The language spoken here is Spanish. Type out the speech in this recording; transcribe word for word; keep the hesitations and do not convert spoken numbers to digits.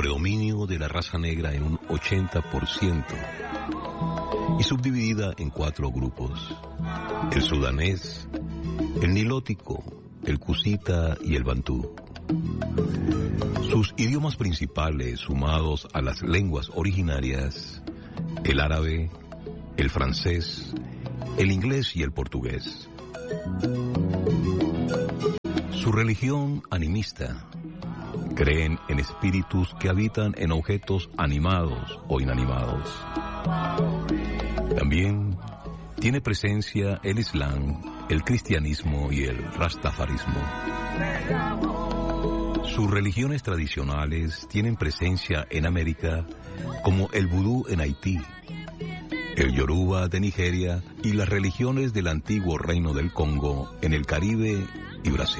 predominio de la raza negra en un ochenta por ciento y subdividida en cuatro grupos: el sudanés, el nilótico, el cusita y el bantú. Sus idiomas principales, sumados a las lenguas originarias, el árabe, el francés, el inglés y el portugués. Su religión animista. Creen en espíritus que habitan en objetos animados o inanimados. También tiene presencia el Islam, el cristianismo y el rastafarismo. Sus religiones tradicionales tienen presencia en América, como el vudú en Haití, el yoruba de Nigeria y las religiones del antiguo Reino del Congo en el Caribe y Brasil.